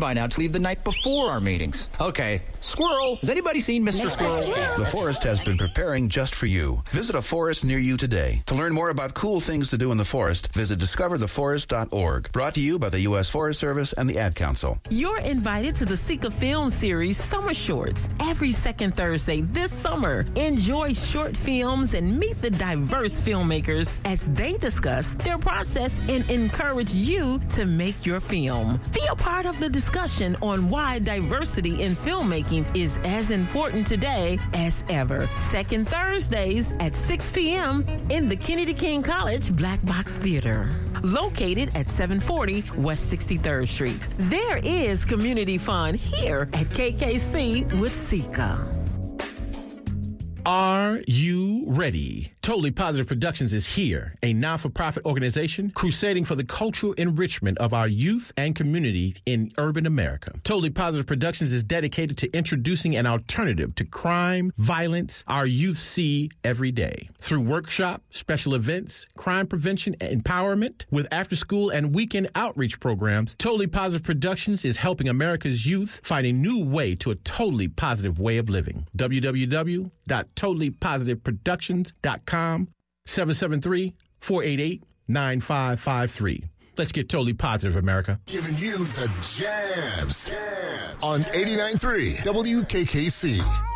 by now to leave the night before our meetings. Okay, Squirrel. Has anybody seen Mr. Squirrel? The Forest has been preparing just for you. Visit a forest near you today. To learn more about cool things to do in the forest, visit discovertheforest.org. Brought to you by the U.S. Forest Service and the Ad Council. You're invited to the Sika Film Series Summer Shorts every second Thursday this summer. Enjoy short films and meet the diverse filmmakers as they discuss their process and encourage you to make your film. Be a part of the discussion on why diversity in filmmaking is as important today as ever. Second Thursdays at 6 p.m. in the Kennedy King College Black Box Theater, located at 740 West 63rd Street. There is community fun here at KKC with Sika. Are you ready? Totally Positive Productions is here, a non-for-profit organization crusading for the cultural enrichment of our youth and community in urban America. Totally Positive Productions is dedicated to introducing an alternative to crime, violence our youth see every day. Through workshops, special events, crime prevention and empowerment, with after-school and weekend outreach programs, Totally Positive Productions is helping America's youth find a new way to a totally positive way of living. www.totallypositiveproductions.com 773-488-9553. Let's get totally positive, America. Giving you the jams on 89.3 WKKC.